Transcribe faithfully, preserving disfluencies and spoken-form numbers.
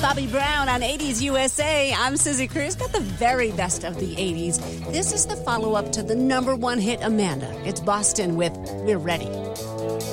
Bobby Brown on eighties U S A. I'm Susie Cruz. Got the very best of the eighties. This is the follow-up to the number one hit, Amanda. It's Boston with We're Ready.